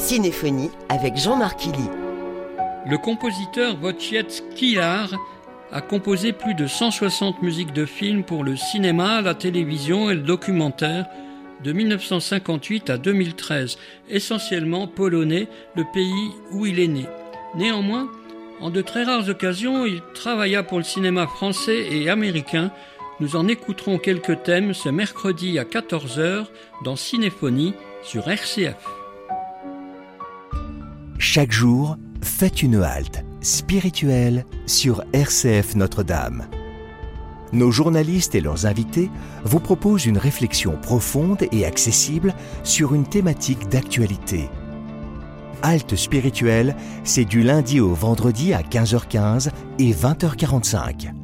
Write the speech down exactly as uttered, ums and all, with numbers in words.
Cinéphonie avec Jean-Marc Killy. Le compositeur Wojciech Kilar a composé plus de cent soixante musiques de films pour le cinéma, la télévision et le documentaire de mille neuf cent cinquante-huit à deux mille treize, essentiellement polonais, le pays où il est né. Néanmoins, en de très rares occasions, il travailla pour le cinéma français et américain. Nous en écouterons quelques thèmes ce mercredi à quatorze heures dans Cinéphonie sur R C F. Chaque jour, faites une halte spirituelle sur R C F Notre-Dame. Nos journalistes et leurs invités vous proposent une réflexion profonde et accessible sur une thématique d'actualité. Halte spirituelle, c'est du lundi au vendredi à quinze heures quinze et vingt heures quarante-cinq.